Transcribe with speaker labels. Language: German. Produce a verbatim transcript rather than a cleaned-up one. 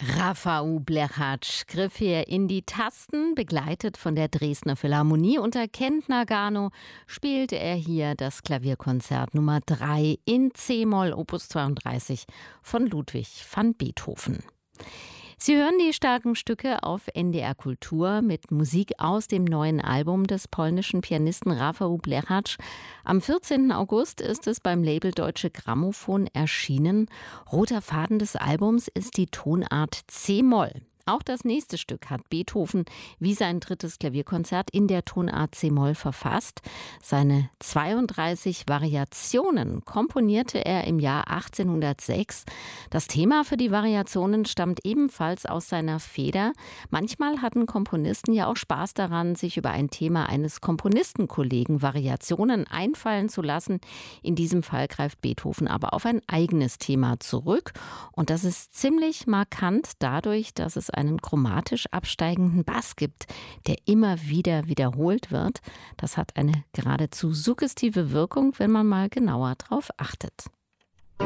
Speaker 1: Rafał Blechacz griff hier in die Tasten, begleitet von der Dresdner Philharmonie. Unter Kent Nagano spielte er hier das Klavierkonzert Nummer drei in C-Moll, Opus zweiunddreißig von Ludwig van Beethoven. Sie hören die starken Stücke auf N D R Kultur mit Musik aus dem neuen Album des polnischen Pianisten Rafał Blechacz. Am vierzehnten August ist es beim Label Deutsche Grammophon erschienen. Roter Faden des Albums ist die Tonart C-Moll. Auch das nächste Stück hat Beethoven wie sein drittes Klavierkonzert in der Tonart C-Moll verfasst. Seine zweiunddreißig Variationen komponierte er im Jahr achtzehnhundertsechs. Das Thema für die Variationen stammt ebenfalls aus seiner Feder. Manchmal hatten Komponisten ja auch Spaß daran, sich über ein Thema eines Komponistenkollegen Variationen einfallen zu lassen. In diesem Fall greift Beethoven aber auf ein eigenes Thema zurück. Und das ist ziemlich markant dadurch, dass es einen chromatisch absteigenden Bass gibt, der immer wieder wiederholt wird. Das hat eine geradezu suggestive Wirkung, wenn man mal genauer drauf achtet.